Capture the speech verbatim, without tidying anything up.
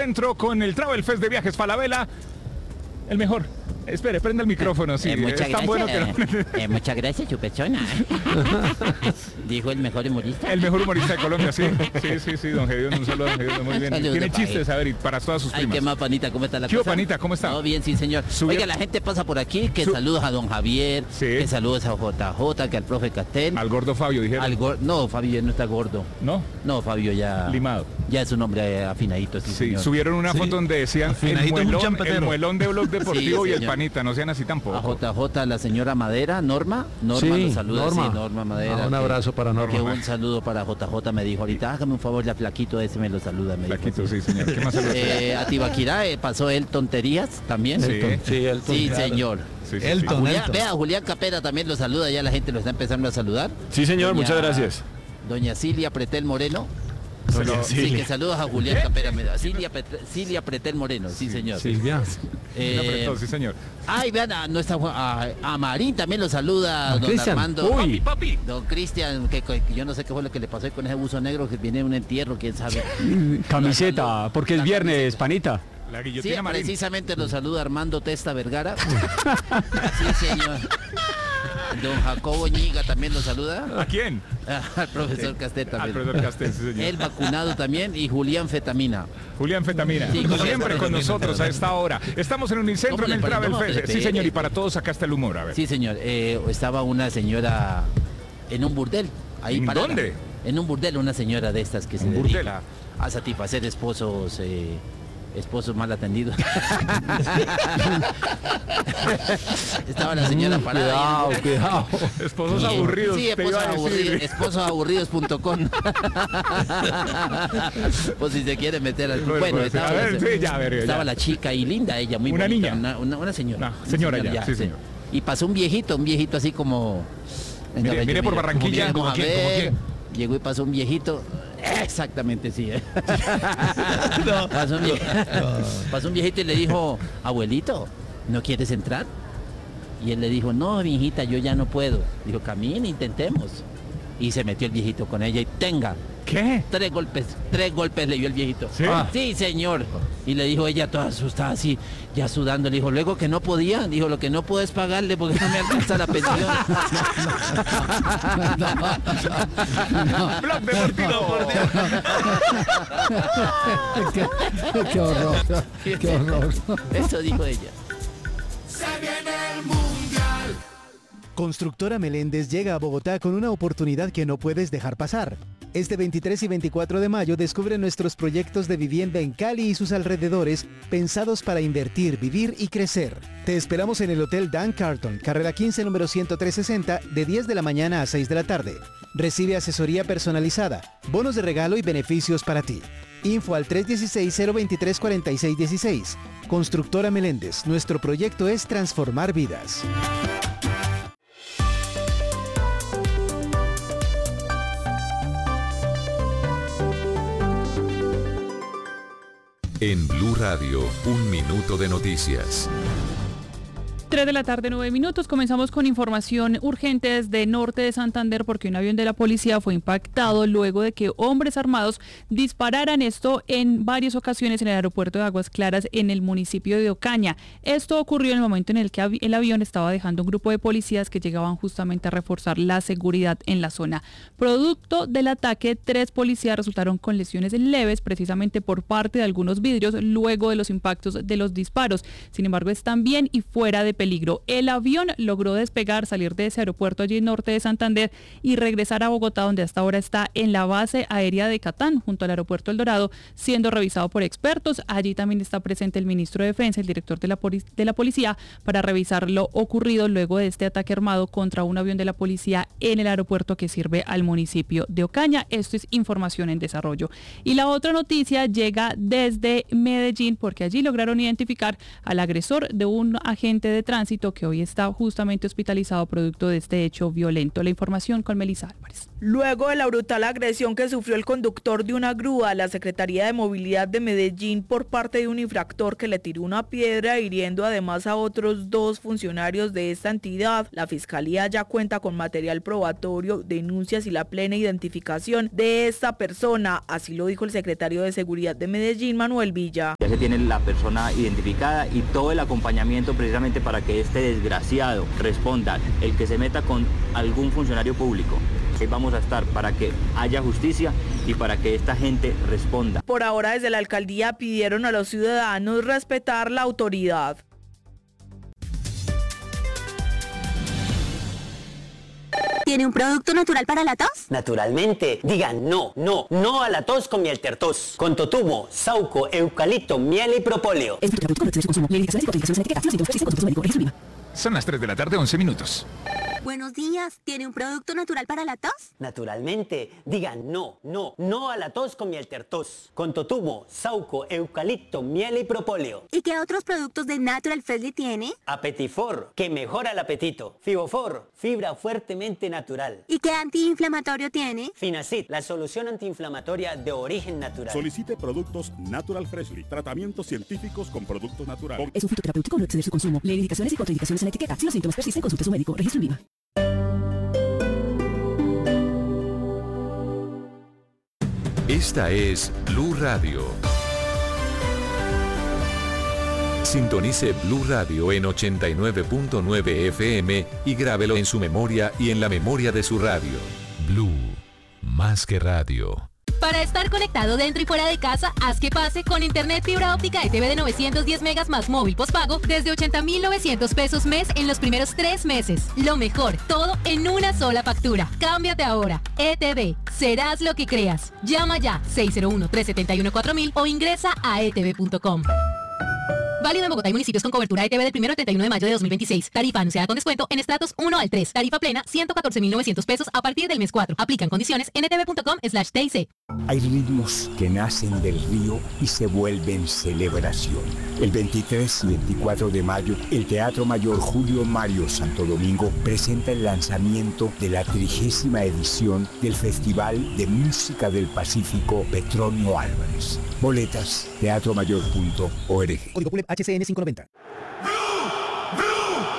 Unicentro con el Travel Fest de Viajes Falabella. El mejor. Espere, prenda el micrófono, sí. Eh, muchas es tan gracias. bueno que no... eh, muchas gracias, chupechona. Dijo el mejor humorista. El mejor humorista de Colombia, sí. Sí, sí, sí, don Gediondo, un saludo a don Gediondo, muy bien. Saludo, Tiene paje. chistes, a ver, y para todas sus Ay, primas. qué más, panita, ¿cómo está la ¿Qué hubo, cosa? panita? ¿Cómo está? Todo bien, sí, señor. Subió- Oiga, la gente pasa por aquí, que Su- saludos a don Javier, Sí. que saludos a J J, que al profe Castel. Al gordo Fabio, dijeron. Al gor- No, Fabio ya no está gordo. ¿No? No, Fabio ya... Limado. Ya es un hombre eh, afinadito, sí, Sí, señor. subieron una Sí. foto donde decían el Afinadito es un muelón, el champetero. muelón de Blog Deportivo Sí, y el señor. panita, no sean así tampoco. A J J, la señora Madera, Norma. Norma Sí, lo saluda, Norma. sí, Norma Madera. Ah, un que- abrazo para Norma. Que un saludo para J J, me dijo ahorita, hágame un favor, la flaquito ese me lo saluda. Me dijo, Flaquito, sí. sí, señor. ¿Qué más se le Eh, a Tibaquirá eh, pasó él tonterías también. Sí. Elton, sí, Elton, Sí, claro. señor. Sí, sí, Elton. sí. Julián, Elton. vea, Julián Capera también lo saluda, ya la gente lo está empezando a saludar. Sí, señor, Doña- muchas gracias. Doña Silvia Pretel Moreno. Doña Sí, Silvia. que saludos a Julián Capera. me da. Silvia, Pet- Silvia Pretel Moreno, sí, señor. Silvia. Eh, Una apretó, sí, señor. ay, vean, a, nuestra, a, a Marín también lo saluda, A don Cristian. Armando. Uy. Papi. Don Cristian, que, que yo no sé qué fue lo que le pasó con ese buzo negro, que viene de un entierro, quién sabe. Camiseta, porque es La viernes, panita. La Sí, guillotina Marín. precisamente lo saluda Armando Testa Vergara. Sí, señor. Don Jacobo Ñiga también lo saluda. ¿A quién? Al profesor Castel Al también. profesor Castel, sí, señor. Él vacunado también y Julián Fetamina. Julián Fetamina, Sí, como Julián siempre con Fetamina. nosotros a esta hora. Estamos en Unicentro ¿Cómo en le el pone? Travel No, Fest. le Sí, pegué. señor, y para todos acá está el humor, a ver. Sí, señor. Eh, estaba una señora en un burdel. Ahí ¿En parada. dónde? En un burdel, una señora de estas que se ¿Un dedica burdel? a satisfacer esposos, eh, esposos mal atendidos. Estaba la señora parada. ahí. Cuidado, cuidado. Esposos Sí, aburridos, Sí, te iba esposos a aburridos, decir. espososaburridos punto com. Pues si se quiere meter al... Bueno, Bueno, pues, estaba, a ver, sí, ya, a ver, estaba ya. la chica y linda ella, muy ¿Una bonita, niña? Una, una, una señora. No, señora Una ya, sí, señor. Y pasó un viejito, un viejito así como... Venga, Mire, ve, mire yo por miro. Barranquilla, Vamos ¿como a quién, como ver. quién? Llegó y pasó un viejito. Exactamente, sí. ¿eh? pasó, un vie- pasó un viejito y le dijo, abuelito, ¿no quieres entrar? Y él le dijo, no, mi hijita, yo ya no puedo. Dijo, camine, intentemos. Y se metió el viejito con ella y tenga. ¿Qué? Tres golpes, tres golpes le dio el viejito. ¿Sí? Ah, sí, señor. Y le dijo ella toda asustada así, ya sudando, le dijo, luego que no podía, dijo, lo que no puedo es pagarle porque no me alcanza la pensión. Blog Deportivo. por Dios. qué, qué horror. Qué horror. Eso dijo ella. Constructora Meléndez llega a Bogotá con una oportunidad que no puedes dejar pasar. Este veintitrés y veinticuatro de mayo descubre nuestros proyectos de vivienda en Cali y sus alrededores pensados para invertir, vivir y crecer. Te esperamos en el Hotel Dan Carlton, carrera quince, número ciento tres sesenta, de diez de la mañana a seis de la tarde. Recibe asesoría personalizada, bonos de regalo y beneficios para ti. Info al tres uno seis, cero dos tres, cuatro seis uno seis. Constructora Meléndez, nuestro proyecto es transformar vidas. En Blue Radio, un minuto de noticias. tres de la tarde, nueve minutos. Comenzamos con información urgente desde norte de Santander porque un avión de la policía fue impactado luego de que hombres armados dispararan esto en varias ocasiones en el aeropuerto de Aguas Claras en el municipio de Ocaña. Esto ocurrió en el momento en el que el avión estaba dejando un grupo de policías que llegaban justamente a reforzar la seguridad en la zona. Producto del ataque, tres policías resultaron con lesiones leves precisamente por parte de algunos vidrios luego de los impactos de los disparos. Sin embargo, están bien y fuera de peligro. El avión logró despegar, salir de ese aeropuerto allí en norte de Santander y regresar a Bogotá, donde hasta ahora está en la base aérea de Catán, junto al aeropuerto El Dorado, siendo revisado por expertos. Allí también está presente el ministro de Defensa, el director de la, de la policía, para revisar lo ocurrido luego de este ataque armado contra un avión de la policía en el aeropuerto que sirve al municipio de Ocaña. Esto es información en desarrollo. Y la otra noticia llega desde Medellín, porque allí lograron identificar al agresor de un agente de tránsito, que hoy está justamente hospitalizado producto de este hecho violento. La información con Melissa Álvarez. Luego de la brutal agresión que sufrió el conductor de una grúa a la Secretaría de Movilidad de Medellín por parte de un infractor que le tiró una piedra, hiriendo además a otros dos funcionarios de esta entidad, la Fiscalía ya cuenta con material probatorio, denuncias y la plena identificación de esta persona, así lo dijo el secretario de Seguridad de Medellín, Manuel Villa. Ya se tiene la persona identificada y todo el acompañamiento precisamente para que este desgraciado responda, el que se meta con algún funcionario público. Ahí vamos a estar para que haya justicia y para que esta gente responda. Por ahora, desde la alcaldía pidieron a los ciudadanos respetar la autoridad. ¿Tiene un producto natural para la tos? Naturalmente. Digan no, no, no a la tos con Mieltertos. Con totumo, sauco, eucalipto, miel y propóleo. Son las tres de la tarde, once minutos. Buenos días. ¿Tiene un producto natural para la tos? Naturalmente. Digan no, no, no a la tos con Mieltertos. Con totumo, sauco, eucalipto, miel y propóleo. ¿Y qué otros productos de Natural Freshly tiene? Apetifor, que mejora el apetito. Fibofor, fibra fuertemente natural. ¿Y qué antiinflamatorio tiene? Finacid, la solución antiinflamatoria de origen natural. Solicite productos Natural Freshly. Tratamientos científicos con productos naturales. Es un fitoterapéutico, no exceder su consumo. Lee indicaciones y contraindicaciones en la etiqueta. Si los síntomas persisten, consulte a su médico. Registro en Viva. Esta es Blue Radio. Sintonice Blue Radio en ochenta y nueve punto nueve F M y grábelo en su memoria y en la memoria de su radio. Blue, más que radio. Para estar conectado dentro y fuera de casa, haz que pase con internet fibra óptica E T V de novecientos diez megas más móvil postpago desde ochenta mil novecientos pesos mes en los primeros tres meses. Lo mejor, todo en una sola factura. Cámbiate ahora. E T V, serás lo que creas. Llama ya seis cero uno, tres siete uno, cuatro mil o ingresa a e t v punto com. Válido en Bogotá y municipios con cobertura E T V del primero al treinta y uno de mayo de dos mil veintiséis. Tarifa anunciada con descuento en estratos uno al tres. Tarifa plena ciento catorce mil novecientos pesos a partir del mes cuatro. Aplican condiciones en e t v punto com slash t i c. Hay ritmos que nacen del río y se vuelven celebración. El veintitrés y veinticuatro de mayo, el Teatro Mayor Julio Mario Santo Domingo presenta el lanzamiento de la trigésima edición del Festival de Música del Pacífico Petronio Álvarez. Boletas, teatro mayor punto org. Código P U L E H C N quinientos noventa.